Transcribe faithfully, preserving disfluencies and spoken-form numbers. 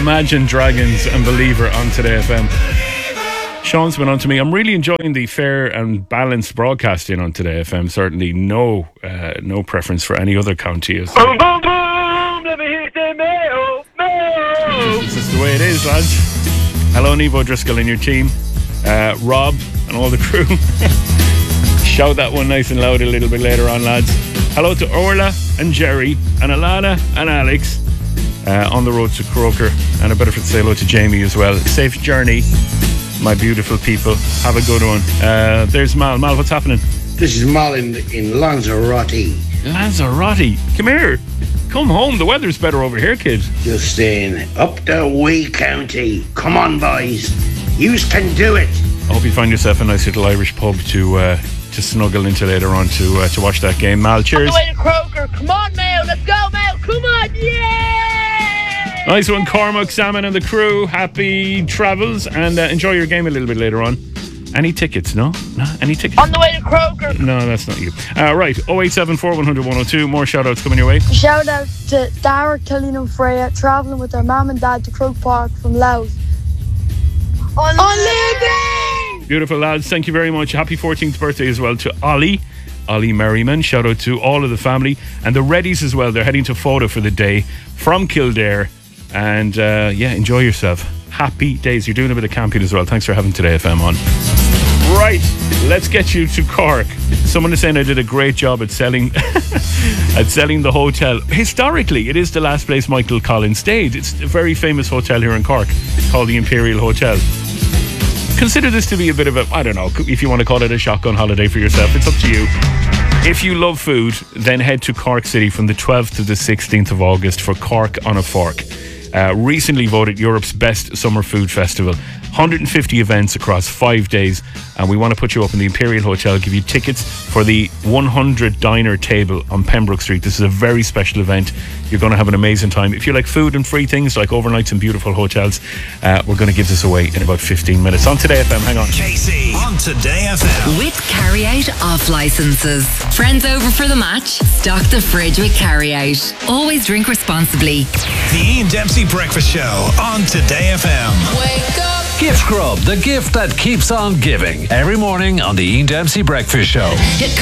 Imagine Dragons and Believer on Today F M. Sean's been on to me. I'm really enjoying the fair and balanced broadcasting on Today F M. Certainly no uh, no preference for any other county. Boom, boom, boom! Let me hear you say Mayo, Mayo! This is the way it is, lads. Hello, Nevo Driscoll and your team. Uh, Rob and all the crew. Shout that one nice and loud a little bit later on, lads. Hello to Orla and Jerry and Alana and Alex uh, on the road to Croker. And I better say hello to Jamie as well. Safe journey, my beautiful people. Have a good one. Uh, there's Mal. Mal, what's happening? This is Mal in, in Lanzarote. Lanzarote? Come here. Come home. The weather's better over here, kid. Just in up the Wee County. Come on, boys. Yous can do it. I hope you find yourself a nice little Irish pub to uh, to snuggle into later on to uh, to watch that game. Mal, cheers. On the way to Croker. Come on, Mayo. Let's go, Mayo. Come on. Yeah! Nice one, Cormac, Salmon and the crew. Happy travels and uh, enjoy your game a little bit later on. Any tickets? No? No? Any tickets? On the way to Croker. No, that's not you. Uh, right, oh eight seven four, one hundred, one oh two. More shout-outs coming your way. Shout out to Dara, Killian and Freya travelling with their mum and dad to Croke Park from Louth. On Libby! Beautiful, lads. Thank you very much. Happy fourteenth birthday as well to Ollie. Ollie Merriman. Shout out to all of the family. And the Reddies as well. They're heading to Fota for the day from Kildare. And uh, yeah, enjoy yourself. Happy days. You're doing a bit of camping as well. Thanks for having Today F M on. Right, let's get you to Cork. Someone is saying I did a great job at selling at selling the hotel. Historically, it is the last place Michael Collins stayed. It's a very famous hotel here in Cork called the Imperial Hotel. Consider this to be a bit of a, I don't know, if you want to call it a shotgun holiday for yourself. It's up to you. If you love food, then head to Cork City from the twelfth to the sixteenth of August for Cork on a Fork. Uh, recently voted Europe's best summer food festival. one hundred fifty events across five days, and we want to put you up in the Imperial Hotel, give you tickets for the one hundred diner table on Pembroke Street. This is a very special event. You're going to have an amazing time. If you like food and free things like overnights in beautiful hotels, uh, we're going to give this away in about fifteen minutes on Today F M. Hang on. Casey on Today F M with carry out off licenses. Friends over for the match? Stock the fridge with carry out. Always drink responsibly. The Ian Dempsey Breakfast Show on Today F M. Wake up. Gift Grub, the gift that keeps on giving. Every morning on the Ian Dempsey Breakfast Show.